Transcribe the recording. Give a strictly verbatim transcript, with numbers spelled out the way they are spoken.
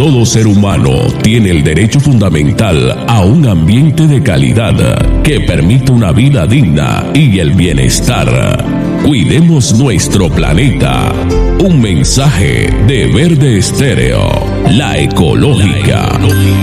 todo ser humano tiene el derecho fundamental a un ambiente de calidad que permita una vida digna y el bienestar. Cuidemos nuestro planeta. Un mensaje de Verde Estéreo, la ecológica.